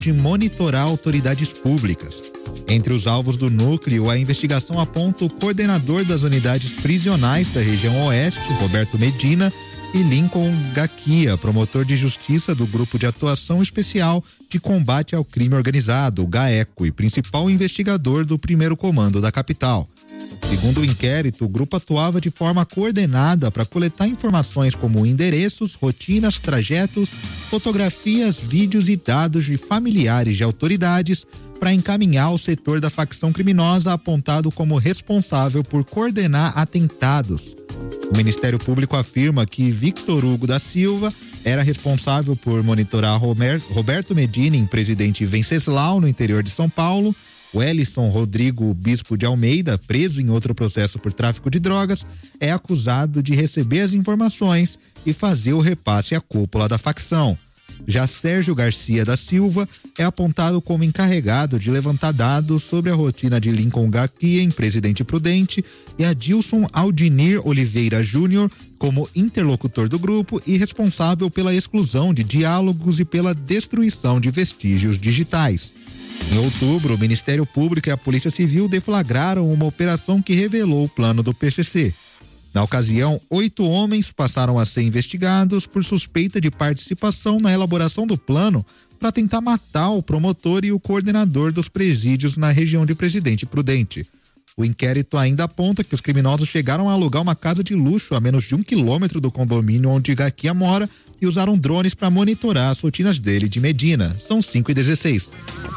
de monitorar autoridades públicas. Entre os alvos do núcleo, a investigação aponta o coordenador das unidades prisionais da região oeste, Roberto Medina, e Lincoln Gaquia, promotor de justiça do Grupo de Atuação Especial de Combate ao Crime Organizado, o GAECO, e principal investigador do primeiro comando da capital. Segundo o inquérito, o grupo atuava de forma coordenada para coletar informações como endereços, rotinas, trajetos, fotografias, vídeos e dados de familiares de autoridades para encaminhar ao setor da facção criminosa apontado como responsável por coordenar atentados. O Ministério Público afirma que Victor Hugo da Silva era responsável por monitorar Roberto Medina em Presidente Venceslau, no interior de São Paulo. Wellington Rodrigo Bispo de Almeida, preso em outro processo por tráfico de drogas, é acusado de receber as informações e fazer o repasse à cúpula da facção. Já Sérgio Garcia da Silva é apontado como encarregado de levantar dados sobre a rotina de Lincoln Gaquia em Presidente Prudente e Adilson Aldinir Oliveira Júnior como interlocutor do grupo e responsável pela exclusão de diálogos e pela destruição de vestígios digitais. Em outubro, o Ministério Público e a Polícia Civil deflagraram uma operação que revelou o plano do PCC. Na ocasião, 8 homens passaram a ser investigados por suspeita de participação na elaboração do plano para tentar matar o promotor e o coordenador dos presídios na região de Presidente Prudente. O inquérito ainda aponta que os criminosos chegaram a alugar uma casa de luxo a menos de 1 quilômetro do condomínio onde Gaquia mora e usaram drones para monitorar as rotinas dele de Medina. São 5h16.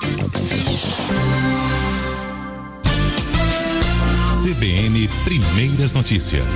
CBN Primeiras Notícias.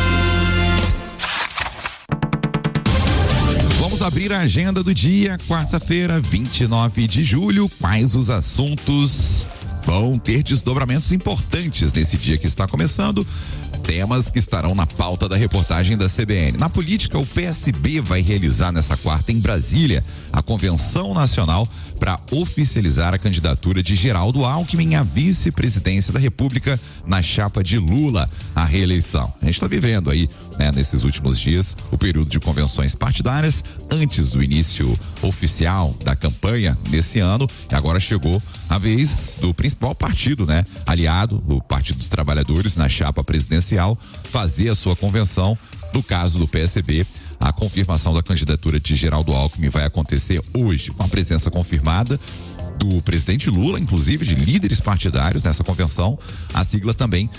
Vamos abrir a agenda do dia, quarta-feira, 29 de julho. Quais os assuntos vão ter desdobramentos importantes nesse dia que está começando? Temas que estarão na pauta da reportagem da CBN. Na política, o PSB vai realizar nessa quarta em Brasília a Convenção Nacional para oficializar a candidatura de Geraldo Alckmin à vice-presidência da República na chapa de Lula à reeleição. A gente está vivendo aí, né, nesses últimos dias, o período de convenções partidárias antes do início oficial da campanha nesse ano, e agora chegou a vez do principal partido, né, aliado, o Partido dos Trabalhadores, na chapa presidencial, fazer a sua convenção. No caso do PSB, a confirmação da candidatura de Geraldo Alckmin vai acontecer hoje, com a presença confirmada do presidente Lula, inclusive de líderes partidários nessa convenção. A sigla também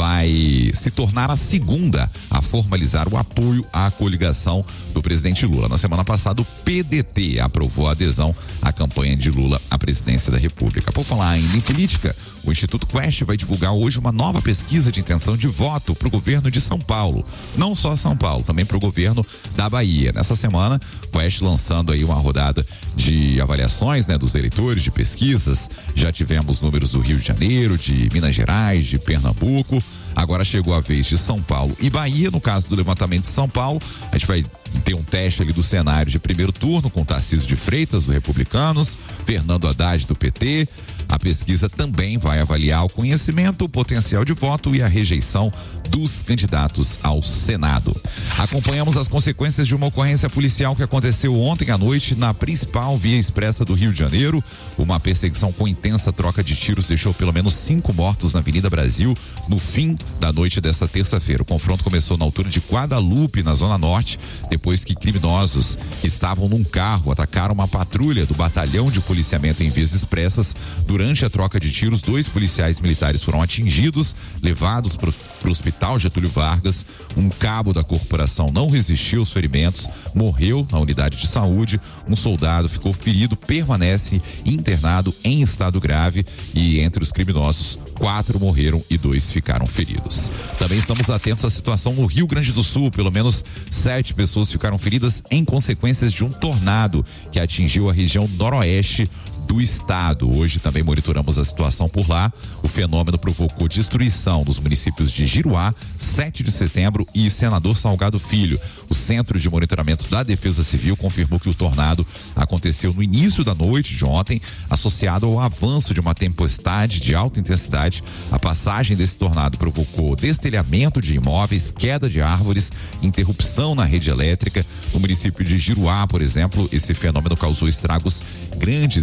vai se tornar a segunda a formalizar o apoio à coligação do presidente Lula. Na semana passada, o PDT aprovou a adesão à campanha de Lula à presidência da República. Por falar ainda em política, o Instituto Quest vai divulgar hoje uma nova pesquisa de intenção de voto para o governo de São Paulo. Não só São Paulo, também para o governo da Bahia. Nessa semana, o Quest lançando aí uma rodada de avaliações, né, dos eleitores, de pesquisas. Já tivemos números do Rio de Janeiro, de Minas Gerais, de Pernambuco. Agora chegou a vez de São Paulo e Bahia. No caso do levantamento de São Paulo, a gente vai ter um teste ali do cenário de primeiro turno com Tarcísio de Freitas, do Republicanos, Fernando Haddad, do PT. A pesquisa também vai avaliar o conhecimento, o potencial de voto e a rejeição dos candidatos ao Senado. Acompanhamos as consequências de uma ocorrência policial que aconteceu ontem à noite na principal via expressa do Rio de Janeiro. Uma perseguição com intensa troca de tiros deixou pelo menos 5 mortos na Avenida Brasil no fim da noite desta terça-feira. O confronto começou na altura de Guadalupe, na Zona Norte, depois que criminosos que estavam num carro atacaram uma patrulha do Batalhão de Policiamento em Vias Expressas. Durante a troca de tiros, 2 policiais militares foram atingidos, levados para o Hospital Getúlio Vargas. Um cabo da corporação não resistiu aos ferimentos, morreu na unidade de saúde. Um soldado ficou ferido, permanece internado em estado grave, e entre os criminosos, 4 morreram e 2 ficaram feridos. Também estamos atentos à situação no Rio Grande do Sul. Pelo menos 7 pessoas ficaram feridas em consequências de um tornado que atingiu a região noroeste do estado. Hoje também monitoramos a situação por lá. O fenômeno provocou destruição nos municípios de Giruá, 7 de setembro e Senador Salgado Filho. O Centro de Monitoramento da Defesa Civil confirmou que o tornado aconteceu no início da noite de ontem, associado ao avanço de uma tempestade de alta intensidade. A passagem desse tornado provocou destelhamento de imóveis, queda de árvores, interrupção na rede elétrica. No município de Giruá, por exemplo, esse fenômeno causou estragos grandes em pelo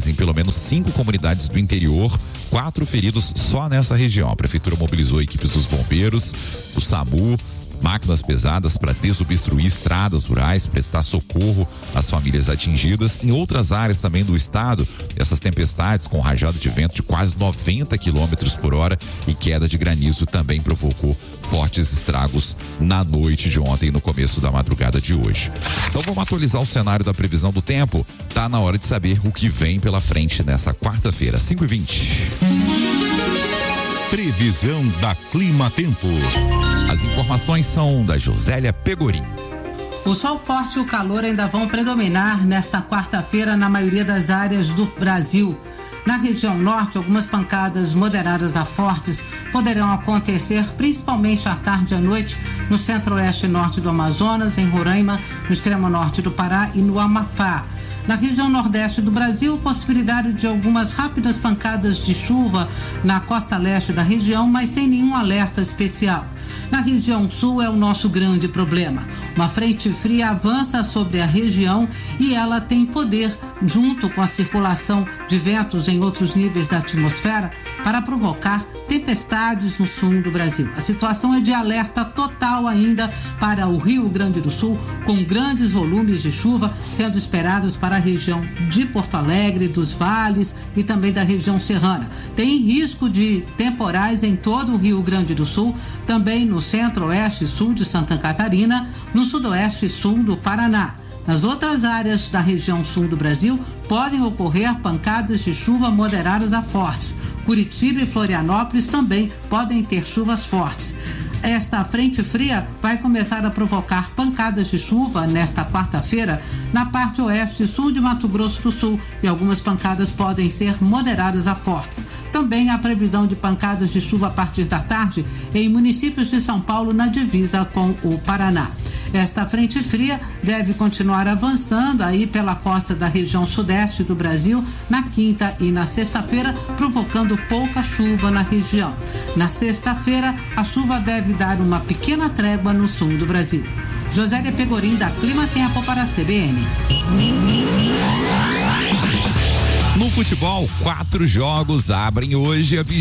menos 5 comunidades do interior, 4 feridos só nessa região. A prefeitura mobilizou equipes dos bombeiros, o SAMU, máquinas pesadas para desobstruir estradas rurais, prestar socorro às famílias atingidas. Em outras áreas também do estado, essas tempestades com rajada de vento de quase 90 quilômetros por hora e queda de granizo também provocou fortes estragos na noite de ontem e no começo da madrugada de hoje. Então vamos atualizar o cenário da previsão do tempo. Tá na hora de saber o que vem pela frente nessa quarta-feira, 5h20. Previsão da Clima Tempo. As informações são da Josélia Pegorim. O sol forte e o calor ainda vão predominar nesta quarta-feira na maioria das áreas do Brasil. Na região norte, algumas pancadas moderadas a fortes poderão acontecer principalmente à tarde e à noite no centro-oeste e norte do Amazonas, em Roraima, no extremo norte do Pará e no Amapá. Na região nordeste do Brasil, possibilidade de algumas rápidas pancadas de chuva na costa leste da região, mas sem nenhum alerta especial. Na região sul é o nosso grande problema. Uma frente fria avança sobre a região e ela tem poder, junto com a circulação de ventos em outros níveis da atmosfera, para provocar tempestades no sul do Brasil. A situação é de alerta total ainda para o Rio Grande do Sul, com grandes volumes de chuva sendo esperados para a região de Porto Alegre, dos vales e também da região serrana. Tem risco de temporais em todo o Rio Grande do Sul, também no centro-oeste e sul de Santa Catarina, no sudoeste e sul do Paraná. Nas outras áreas da região sul do Brasil, podem ocorrer pancadas de chuva moderadas a fortes. Curitiba e Florianópolis também podem ter chuvas fortes. Esta frente fria vai começar a provocar pancadas de chuva nesta quarta-feira na parte oeste e sul de Mato Grosso do Sul e algumas pancadas podem ser moderadas a fortes. Também há previsão de pancadas de chuva a partir da tarde em municípios de São Paulo na divisa com o Paraná. Esta frente fria deve continuar avançando aí pela costa da região sudeste do Brasil na quinta e na sexta-feira, provocando pouca chuva na região. Na sexta-feira, a chuva deve dar uma pequena trégua no sul do Brasil. Josélia Pegorim, da Clima Tempo para a CBN. No futebol, 4 jogos abrem hoje a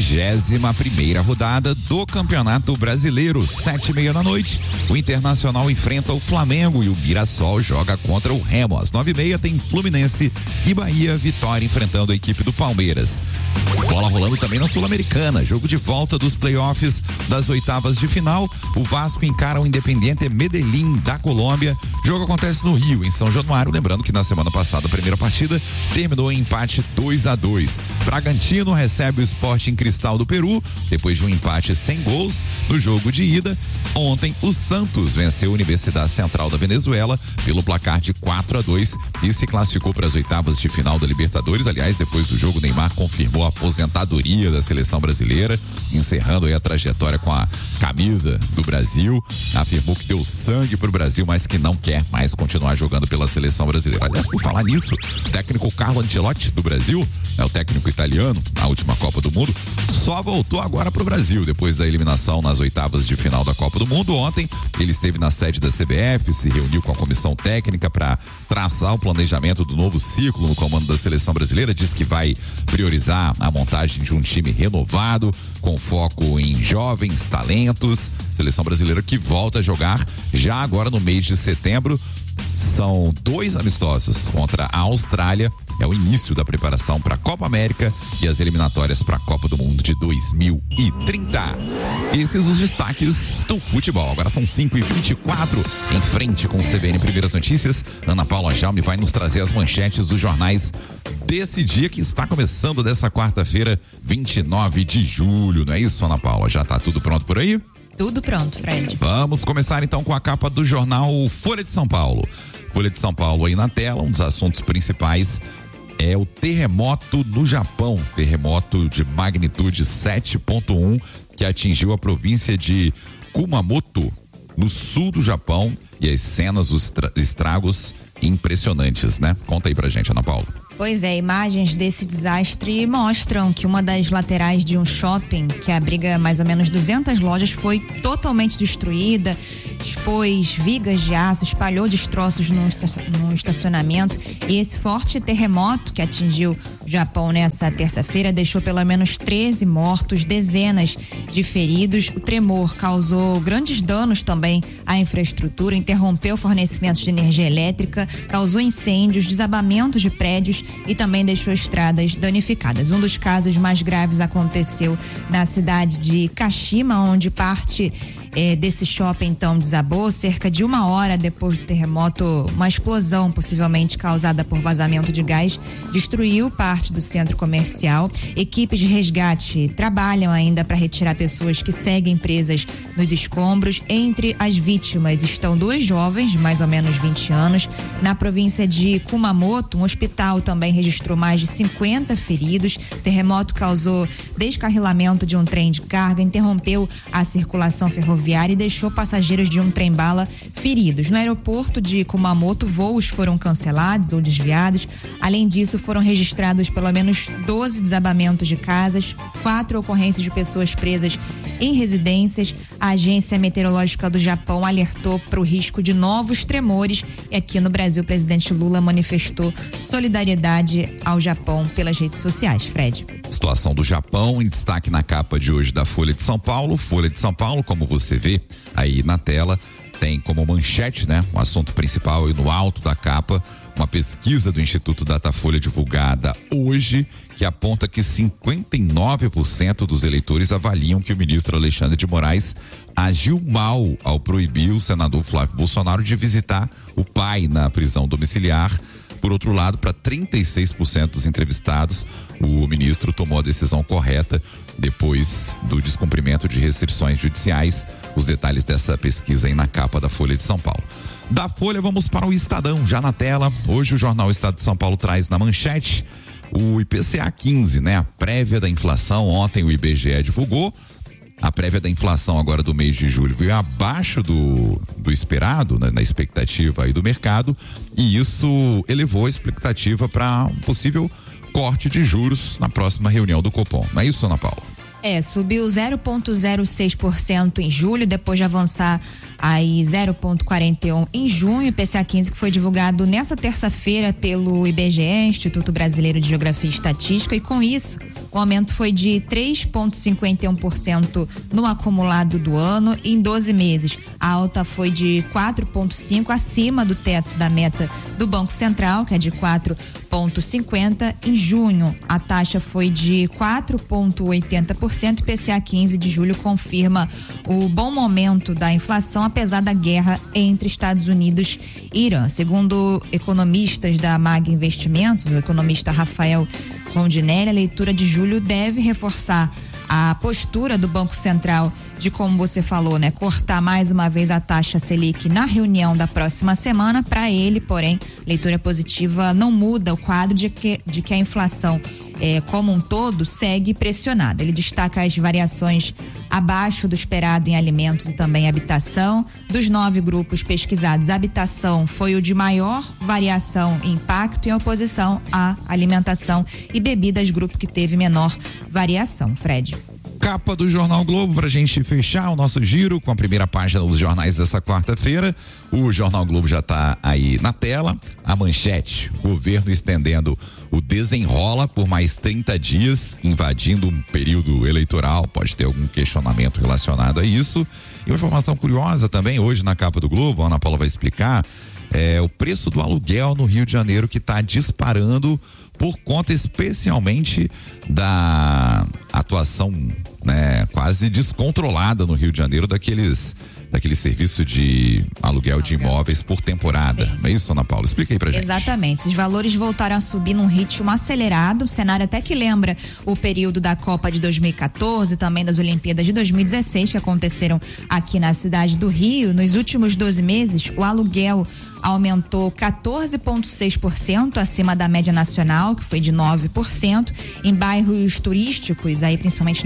21ª rodada do Campeonato Brasileiro. 7h30 da noite, o Internacional enfrenta o Flamengo e o Mirassol joga contra o Remo. Às 9h30 tem Fluminense e Bahia Vitória enfrentando a equipe do Palmeiras. Bola rolando também na Sul-Americana, jogo de volta dos playoffs das oitavas de final. O Vasco encara o Independiente Medellín da Colômbia. O jogo acontece no Rio, em São Januário. Lembrando que na semana passada a primeira partida terminou em empate 2-2. Bragantino recebe o Sporting Cristal do Peru, depois de um empate sem gols no jogo de ida. Ontem, o Santos venceu a Universidade Central da Venezuela pelo placar de 4-2 e se classificou para as oitavas de final da Libertadores. Aliás, depois do jogo, Neymar confirmou a aposentadoria da seleção brasileira, encerrando aí a trajetória com a camisa do Brasil. Afirmou que deu sangue pro Brasil, mas que não quer mais continuar jogando pela seleção brasileira. Aliás, por falar nisso, o técnico Carlo Ancelotti do Brasil, o técnico italiano, na última Copa do Mundo, só voltou agora pro Brasil, depois da eliminação nas oitavas de final da Copa do Mundo. Ontem, ele esteve na sede da CBF, se reuniu com a comissão técnica para traçar o planejamento do novo ciclo no comando da seleção brasileira. Diz que vai priorizar a montagem de um time renovado, com foco em jovens talentos. Seleção brasileira que volta a jogar já agora no mês de setembro. São 2 amistosos contra a Austrália. É o início da preparação para a Copa América e as eliminatórias para a Copa do Mundo de 2030. Esses os destaques do futebol. Agora são 5h24, em frente com o CBN Primeiras Notícias. Ana Paula Jaume vai nos trazer as manchetes dos jornais desse dia que está começando dessa quarta-feira, 29 de julho. Não é isso, Ana Paula? Já está tudo pronto por aí? Tudo pronto, Fred. Vamos começar então com a capa do jornal Folha de São Paulo. Folha de São Paulo aí na tela, um dos assuntos principais é o terremoto no Japão. Terremoto de magnitude 7.1 que atingiu a província de Kumamoto, no sul do Japão, e as cenas, os estragos impressionantes, né? Conta aí pra gente, Ana Paula. Pois é, imagens desse desastre mostram que uma das laterais de um shopping que abriga mais ou menos 200 lojas foi totalmente destruída expôs vigas de aço, espalhou destroços no estacionamento. E esse forte terremoto que atingiu o Japão nessa terça-feira deixou pelo menos 13 mortos, dezenas de feridos. O tremor causou grandes danos também à infraestrutura, interrompeu fornecimentos de energia elétrica, causou incêndios, desabamentos de prédios e também deixou estradas danificadas. Um dos casos mais graves aconteceu na cidade de Kashima, onde parte desse shopping então desabou. Cerca de 1 hora depois do terremoto, uma explosão possivelmente causada por vazamento de gás destruiu parte do centro comercial. Equipes de resgate trabalham ainda para retirar pessoas que seguem presas nos escombros. Entre as vítimas estão 2 jovens de mais ou menos 20 anos. Na província de Kumamoto, um hospital também registrou mais de 50 feridos. O terremoto causou descarrilamento de um trem de carga, interrompeu a circulação ferroviária e deixou passageiros de um trem-bala feridos. No aeroporto de Kumamoto, voos foram cancelados ou desviados. Além disso, foram registrados pelo menos 12 desabamentos de casas, 4 ocorrências de pessoas presas em residências. A Agência Meteorológica do Japão alertou para o risco de novos tremores. E aqui no Brasil, o presidente Lula manifestou solidariedade ao Japão pelas redes sociais. Fred. Situação do Japão em destaque na capa de hoje da Folha de São Paulo. Folha de São Paulo, como você vê aí na tela, tem como manchete, né, o assunto principal e no alto da capa, uma pesquisa do Instituto Datafolha divulgada hoje, que aponta que 59% dos eleitores avaliam que o ministro Alexandre de Moraes agiu mal ao proibir o senador Flávio Bolsonaro de visitar o pai na prisão domiciliar. Por outro lado, para 36% dos entrevistados, o ministro tomou a decisão correta depois do descumprimento de restrições judiciais. Os detalhes dessa pesquisa aí na capa da Folha de São Paulo. Da Folha, vamos para o Estadão, já na tela. Hoje o jornal Estado de São Paulo traz na manchete o IPCA 15, né? A prévia da inflação. Ontem o IBGE divulgou. A prévia da inflação agora do mês de julho veio abaixo do esperado, né, na expectativa aí do mercado, e isso elevou a expectativa para um possível corte de juros na próxima reunião do Copom. Não é isso, Ana Paula? Subiu 0,06% em julho, depois de avançar aí 0,41 em junho. IPCA 15 que foi divulgado nessa terça-feira pelo IBGE, Instituto Brasileiro de Geografia e Estatística, e com isso o aumento foi de 3,51% no acumulado do ano. Em 12 meses, a alta foi de 4,5%, acima do teto da meta do Banco Central, que é de 4,50%. Em junho, a taxa foi de 4,80%. IPCA 15 de julho confirma o bom momento da inflação, apesar da guerra entre Estados Unidos e Irã. Segundo economistas da MAG Investimentos, o economista Rafael Rondinelli, a leitura de julho deve reforçar a postura do Banco Central de, como você falou, né, cortar mais uma vez a taxa Selic na reunião da próxima semana. Para ele, porém, leitura positiva não muda o quadro de que a inflação como um todo segue pressionada. Ele destaca as variações abaixo do esperado em alimentos e também habitação. Dos 9 grupos pesquisados, a habitação foi o de maior variação e impacto, em oposição à alimentação e bebidas, grupo que teve menor variação. Fred. Capa do Jornal Globo, pra gente fechar o nosso giro com a primeira página dos jornais dessa quarta-feira. O Jornal Globo já tá aí na tela. A manchete: governo estendendo o desenrola por mais 30 dias, invadindo um período eleitoral. Pode ter algum questionamento relacionado a isso. E uma informação curiosa também, hoje na capa do Globo, a Ana Paula vai explicar, o preço do aluguel no Rio de Janeiro, que está disparando por conta especialmente da atuação, né, quase descontrolada no Rio de Janeiro daquele serviço de aluguel de imóveis por temporada. Sim. Não é isso, Ana Paula? Explica aí pra gente. Exatamente. Esses valores voltaram a subir num ritmo acelerado, cenário até que lembra o período da Copa de 2014, também das Olimpíadas de 2016, que aconteceram aqui na cidade do Rio. Nos últimos 12 meses, o aluguel aumentou 14,6% acima da média nacional, que foi de 9%. Em bairros turísticos, aí principalmente na Zona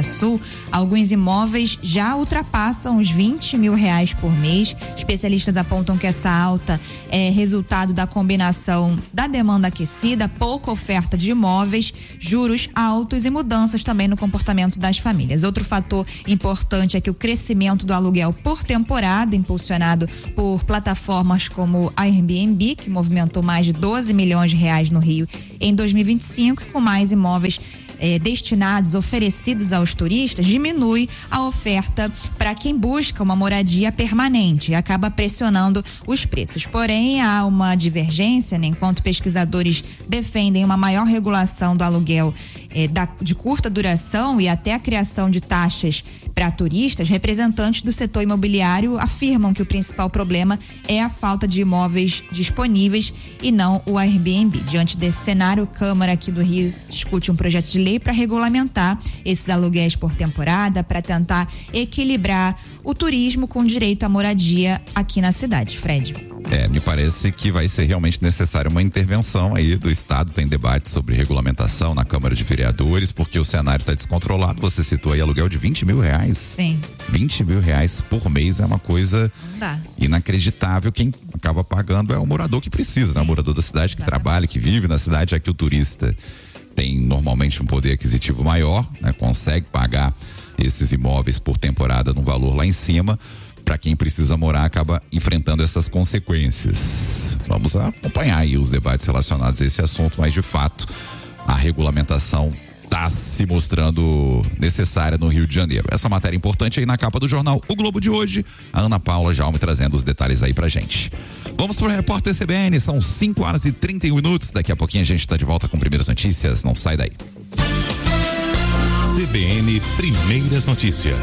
Sul, alguns imóveis já ultrapassam os R$20 mil por mês. Especialistas apontam que essa alta é resultado da combinação da demanda aquecida, pouca oferta de imóveis, juros altos e mudanças também no comportamento das famílias. Outro fator importante é que o crescimento do aluguel por temporada, impulsionado por plataformas como a Airbnb, que movimentou mais de R$12 milhões no Rio em 2025, com mais imóveis destinados, oferecidos aos turistas, diminui a oferta para quem busca uma moradia permanente e acaba pressionando os preços. Porém, há uma divergência, né? Enquanto pesquisadores defendem uma maior regulação do aluguel de curta duração e até a criação de taxas para turistas, representantes do setor imobiliário afirmam que o principal problema é a falta de imóveis disponíveis e não o Airbnb. Diante desse cenário, a Câmara aqui do Rio discute um projeto de lei para regulamentar esses aluguéis por temporada, para tentar equilibrar o turismo com direito à moradia aqui na cidade. Fred. Me parece que vai ser realmente necessária uma intervenção aí do Estado. Tem debate sobre regulamentação na Câmara de Vereadores, porque o cenário está descontrolado. Você citou aí aluguel de R$20 mil. Sim. R$20 mil por mês é uma coisa inacreditável. Quem acaba pagando é o morador que precisa, né? O morador da cidade que trabalha, que vive na cidade, já que o turista tem normalmente um poder aquisitivo maior, né? Consegue pagar esses imóveis por temporada num valor lá em cima. Para quem precisa morar, acaba enfrentando essas consequências. Vamos acompanhar aí os debates relacionados a esse assunto, mas de fato a regulamentação está se mostrando necessária no Rio de Janeiro. Essa matéria é importante aí na capa do jornal O Globo de hoje. A Ana Paula Jaume trazendo os detalhes aí pra gente. Vamos pro Repórter CBN, são 5h31. Daqui a pouquinho a gente está de volta com primeiras notícias. Não sai daí. CBN Primeiras Notícias.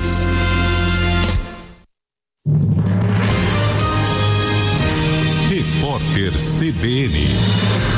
Repórter CBN.